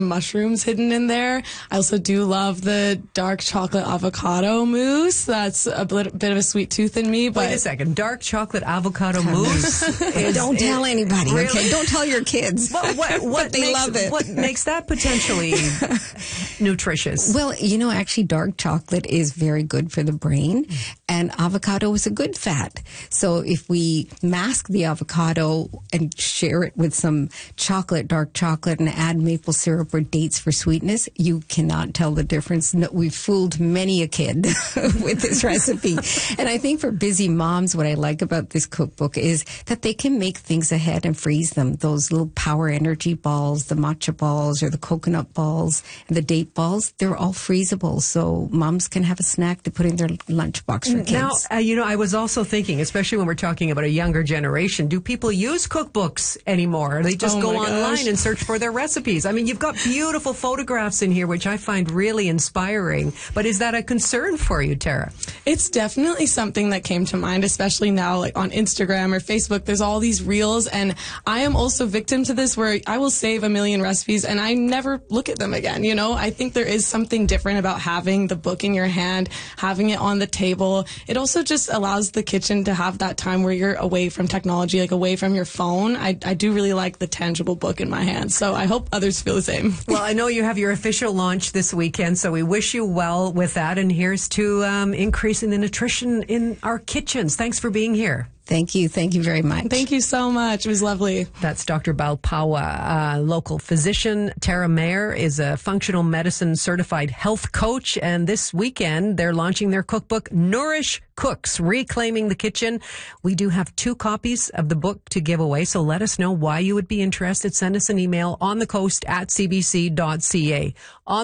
mushrooms hidden in there. I also do love the dark chocolate avocado mousse. That's a bit of a sweet tooth in me. But wait a second, dark chocolate avocado mousse? Don't tell anybody, really? Okay? Don't tell your kids. What they love it. What makes that potentially nutritious? Well, actually dark chocolate is very good for the brain, and avocado is a good fat. So if we mask the avocado and share it with some dark chocolate, and add maple syrup or dates for sweetness, you cannot tell the difference. No, we've fooled many a kid with this recipe. And I think for busy moms, what I like about this cookbook is that they can make things ahead and freeze them. Those little power energy balls, the matcha balls or the coconut balls and the date balls, they're all freezable. So moms can have a snack to put in their lunchbox for kids. Now, I was also thinking, especially when we're talking about a younger generation, do people use cookbooks anymore? They just go online and search for their recipes. I mean, you've got beautiful photographs in here, which I find really inspiring. But is that a concern for you, Tara? It's definitely something that came to mind, especially now, like on Instagram or Facebook. There's all these reels, and I am also victim to this, where I will save a million recipes and I never look at them again. I think there is something different about having the book in your hand, having it on the table. It also just allows the kitchen to have that time where you're away from technology, like away from your phone. I do really like the tangible book in my hands, so I hope others feel the same. Well, I know you have your official launch this weekend, so we wish you well with that. And here's to increasing the nutrition in our kitchens. Thanks for being here. Thank you. Thank you very much. Thank you so much. It was lovely. That's Dr. Balpawa, local physician. Tara Mayer is a functional medicine certified health coach. And this weekend, they're launching their cookbook, Nourish Cooks, Reclaiming the Kitchen. We do have 2 copies of the book to give away. So let us know why you would be interested. Send us an email onthecoast@cbc.ca.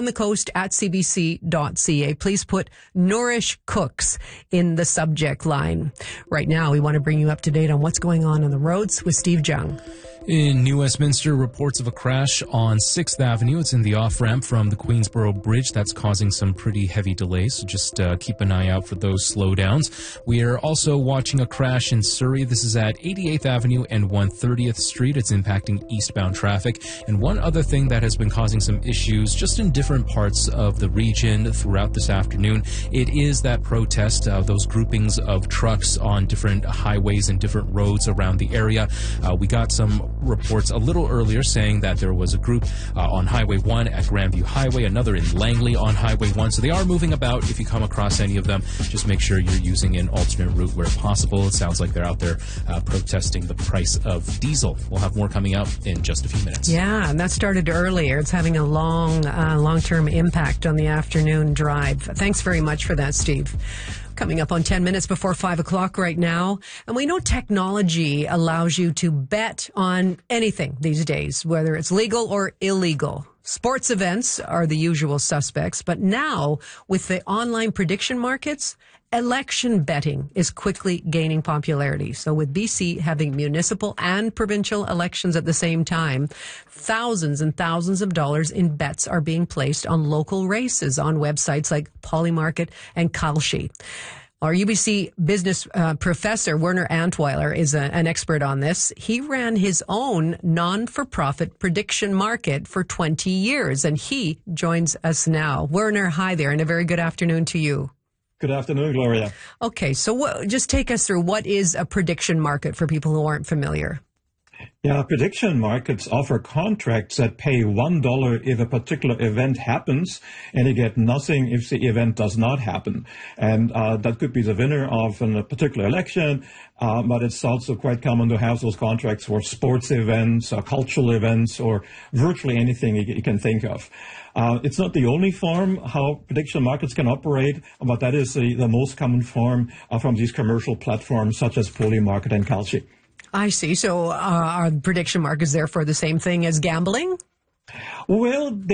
onthecoast@cbc.ca. Please put Nourish Cooks in the subject line. Right now, we want to bring you up to date on what's going on the roads with Steve Jung. In New Westminster, reports of a crash on 6th Avenue. It's in the off-ramp from the Queensboro Bridge. That's causing some pretty heavy delays, so just keep an eye out for those slowdowns. We are also watching a crash in Surrey. This is at 88th Avenue and 130th Street. It's impacting eastbound traffic. And one other thing that has been causing some issues just in different parts of the region throughout this afternoon, it is that protest, those groupings of trucks on different highways and different roads around the area. We got some reports a little earlier saying that there was a group on Highway 1 at Grandview Highway, another in Langley on Highway 1. So they are moving about. If you come across any of them, just make sure you're using an alternate route where possible. It sounds like they're out there protesting the price of diesel. We'll have more coming out in just a few minutes. Yeah, and that started earlier. It's having a long-term impact on the afternoon drive. Thanks very much for that, Steve. Coming up on 10 minutes before 5 o'clock right now. And we know technology allows you to bet on anything these days, whether it's legal or illegal. Sports events are the usual suspects, but now with the online prediction markets, election betting is quickly gaining popularity. So with BC having municipal and provincial elections at the same time, thousands and thousands of dollars in bets are being placed on local races on websites like Polymarket and Kalshi. Our UBC business professor, Werner Antweiler, is an expert on this. He ran his own non-for-profit prediction market for 20 years, and he joins us now. Werner, hi there, and a very good afternoon to you. Good afternoon, Gloria. Okay, so just take us through what is a prediction market for people who aren't familiar. Yeah, prediction markets offer contracts that pay $1 if a particular event happens, and you get nothing if the event does not happen. And that could be the winner of a particular election, but it's also quite common to have those contracts for sports events, cultural events, or virtually anything you can think of. It's not the only form how prediction markets can operate, but that is the most common form from these commercial platforms such as Polymarket and Kalshi. I see. So are prediction markets therefore the same thing as gambling? Well,